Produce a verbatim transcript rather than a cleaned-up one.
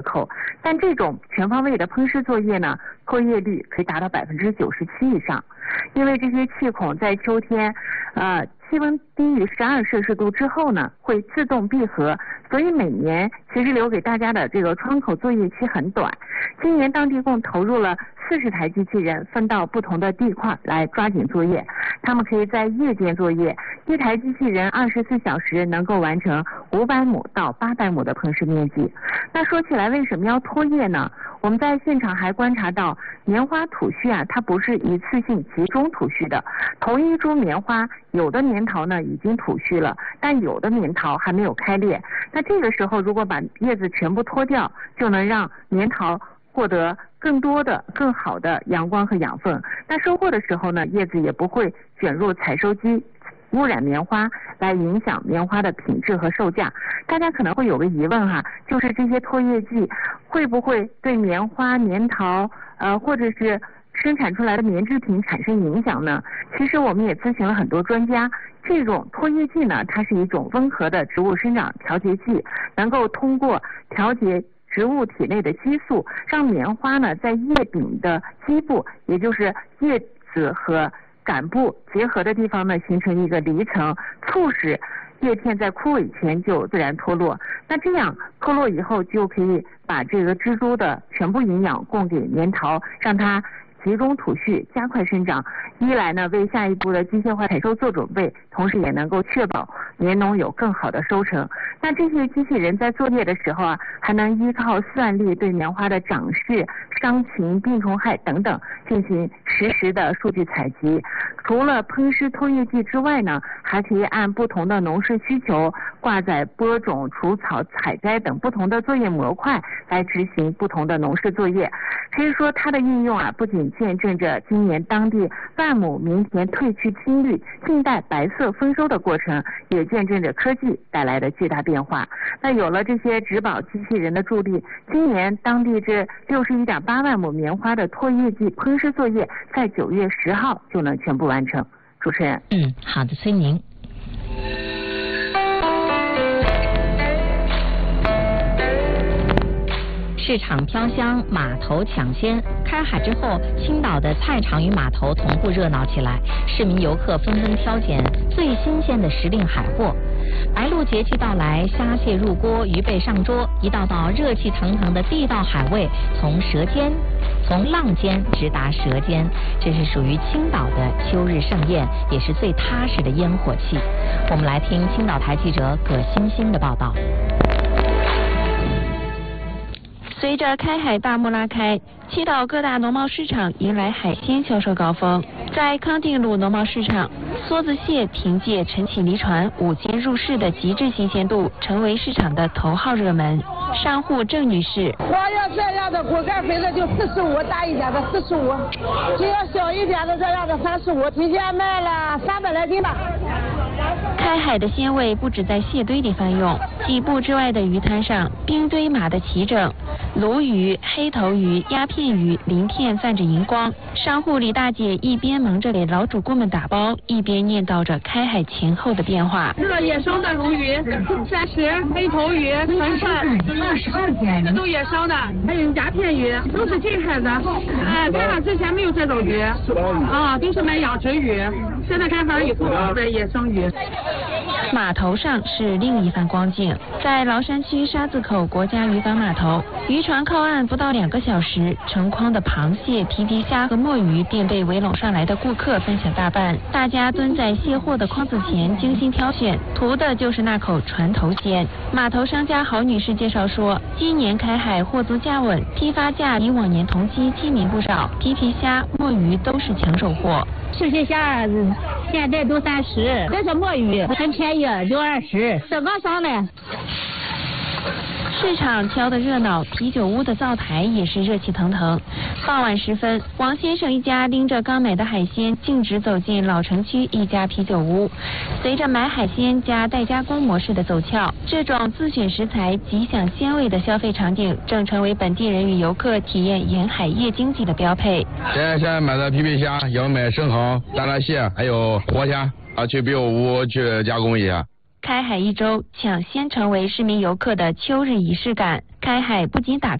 口，但这种全方位的烹食作业呢，脱液率可以达到百分之九十七以上。因为这些气孔在秋天，呃，气温低于十二摄氏度之后呢，会自动闭合，所以每年其实留给大家的这个窗口作业期很短。今年当地共投入了四十台机器人，分到不同的地块来抓紧作业。他们可以在夜间作业，一台机器人二十四小时能够完成五百亩到八百亩的烹食面积。那说起来，为什么要脱叶呢？我们在现场还观察到，棉花吐絮啊，它不是一次性集中吐絮的。同一株棉花，有的棉桃呢已经吐絮了，但有的棉桃还没有开裂。那这个时候，如果把叶子全部脱掉，就能让棉桃获得更多的、更好的阳光和养分。那收获的时候呢，叶子也不会卷入采收机，污染棉花，来影响棉花的品质和售价。大家可能会有个疑问哈，就是这些脱叶剂会不会对棉花、棉桃呃或者是生产出来的棉制品产生影响呢？其实我们也咨询了很多专家，这种脱叶剂呢，它是一种温和的植物生长调节剂，能够通过调节植物体内的激素，让棉花呢在叶柄的基部，也就是叶子和杆部结合的地方呢，形成一个离层，促使叶片在枯萎前就自然脱落。那这样脱落以后，就可以把这个蜘蛛的全部营养供给棉桃，让它集中吐絮，加快生长。一来呢，为下一步的机械化采收做准备，同时也能够确保棉农有更好的收成。那这些机器人在作业的时候啊，还能依靠算力对棉花的长势、伤情、病虫害等等进行实时的数据采集。除了喷施脱叶剂之外呢，还可以按不同的农事需求，挂载播种、除草、采摘等不同的作业模块来执行不同的农事作业。可以说，它的应用啊，不仅见证着今年当地万亩民田褪去青绿、静待白色丰收的过程，也见证着科技带来的巨大变化。那有了这些植保机器人的助力，今年当地这六十一点八万亩棉花的脱叶剂喷施作业，在九月十号就能全部完成。主持人， 嗯，好的，崔宁。市场飘香，码头抢先。开海之后，青岛的菜场与码头同步热闹起来，市民游客纷纷挑拣最新鲜的时令海货。白露节气到来，虾蟹入锅，鱼贝上桌，一道道热气腾腾的地道海味从舌尖，从浪尖直达舌尖。这是属于青岛的秋日盛宴，也是最踏实的烟火气。我们来听青岛台记者葛欣欣的报道。 随着开海大幕拉开，七岛各大农贸市场迎来海鲜销售高峰。在康定路农贸市场，梭子蟹凭借晨起离船、五斤入市的极致新鲜度，成为市场的头号热门。商户郑女士： 我要这样的锅盖肥的就四十五，大一点的四十五，只要小一点的这样的三十五，提前卖了三百来斤吧。 开海的鲜味不止在蟹堆里翻涌，几步之外的鱼摊上冰堆码得齐整，鲈鱼、黑头鱼、鸦片鱼鳞片泛着荧光。商户李大姐一边忙着给老主顾们打包，一边念叨着开海前后的变化。 这个野生的鲈鱼三十，黑头鱼三十，二十二斤，这都野生的，还有鸦片鱼，都是近海的。哎，开海之前没有这种鱼，啊，都是买养殖鱼。现在开海以后买野生鱼。 码头上是另一番光景，在崂山区沙子口国家渔港码头，渔船靠岸不到两个小时，成筐的螃蟹、皮皮虾和墨鱼便被围拢上来的顾客分享大半。大家蹲在卸货的筐子前精心挑选，图的就是那口船头鲜。码头商家郝女士介绍说，今年开海货足价稳，批发价比往年同期亲民不少，皮皮虾、墨鱼都是抢手货。 吃皮虾现在都三十，这是墨鱼很便宜，就二十，这个上来。 市场挑得热闹，啤酒屋的灶台也是热气腾腾。傍晚时分，王先生一家拎着刚买的海鲜，径直走进老城区一家啤酒屋。随着买海鲜加代加工模式的走俏，这种自选食材、即享鲜味的消费场景，正成为本地人与游客体验沿海夜经济的标配。 现在现在买的皮皮虾，要买生蚝、大闸蟹，还有活虾啊，去啤酒屋去加工一下。 开海一周，抢鲜成为市民游客的秋日仪式感。开海不仅打